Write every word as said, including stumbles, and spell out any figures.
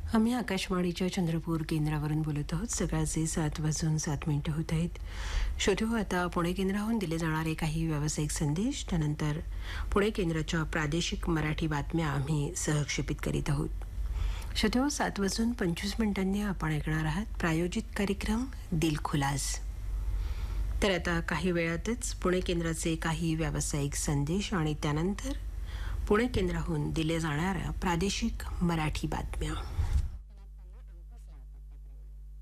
आम्ही आकाशवाणीच्या चंद्रपूर केंद्रावरून बोलत आहोत. सकाळचे सात वाजून सात मिनिटं होत आहेत. शोधू आता पुणे केंद्राहून दिले जाणारे काही व्यावसायिक संदेश. त्यानंतर पुणे केंद्राच्या प्रादेशिक मराठी बातम्या आम्ही सहक्षेपित करीत आहोत. शोधू सात वाजून पंचवीस मिनिटांनी आपण ऐकणार आहात प्रायोजित कार्यक्रम दिलखुलास. तर आता काही वेळातच पुणे केंद्राचे काही व्यावसायिक संदेश आणि त्यानंतर पुणे केंद्राहून दिले जाणाऱ्या प्रादेशिक मराठी बातम्या.